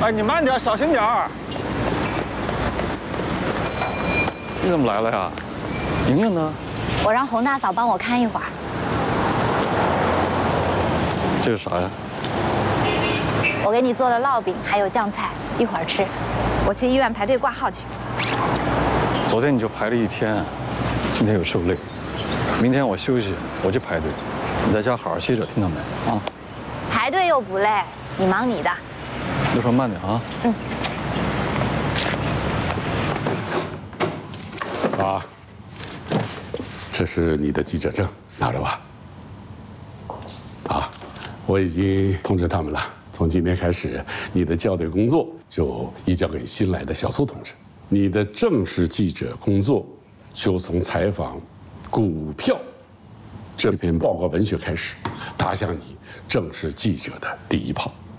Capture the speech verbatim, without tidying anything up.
哎，你慢点，小心点儿。你怎么来了呀？莹莹呢？ 我让洪大嫂帮我看一会儿。 这是啥呀？ 我给你做了烙饼，还有酱菜，一会儿吃。我去医院排队挂号去。 昨天你就排了一天，今天又受累，明天我休息，我去排队。你在家好好歇着，听到没？啊。 排队又不累，你忙你的。 就说慢点啊。 嗯。 啊，这是你的记者证，拿着吧。啊，我已经通知他们了，从今天开始，你的校对工作就移交给新来的小苏同志。你的正式记者工作就从采访股票这篇报告文学开始，打响你正式记者的第一炮。